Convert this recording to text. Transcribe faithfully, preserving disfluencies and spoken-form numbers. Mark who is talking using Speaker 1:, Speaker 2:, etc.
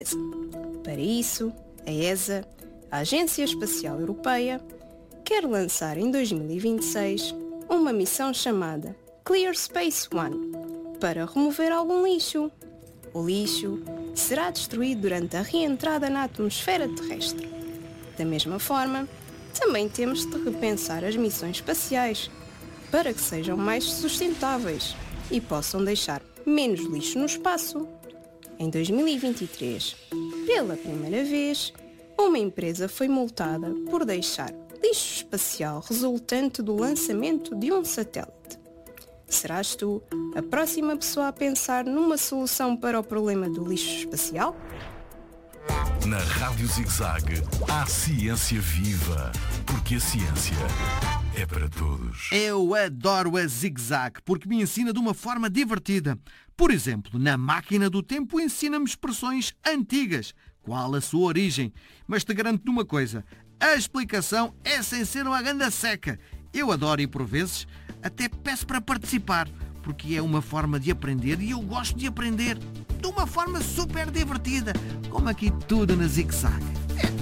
Speaker 1: Para isso, a E S A, a Agência Espacial Europeia, quer lançar em dois mil e vinte e seis uma missão chamada Clear Space One para remover algum lixo. O lixo será destruído durante a reentrada na atmosfera terrestre. Da mesma forma, também temos de repensar as missões espaciais para que sejam mais sustentáveis e possam deixar menos lixo no espaço. Em dois mil e vinte e três, pela primeira vez, uma empresa foi multada por deixar lixo espacial resultante do lançamento de um satélite. Serás tu a próxima pessoa a pensar numa solução para o problema do lixo espacial?
Speaker 2: Na Rádio Zig-Zag, há ciência viva, porque a ciência é para todos.
Speaker 3: Eu adoro a Zig-Zag porque me ensina de uma forma divertida. Por exemplo, na Máquina do Tempo ensina-me expressões antigas. Qual a sua origem? Mas te garanto uma coisa, a explicação é sem ser uma ganda seca. Eu adoro e por vezes até peço para participar, porque é uma forma de aprender e eu gosto de aprender de uma forma super divertida, como aqui tudo na Zig-Zag.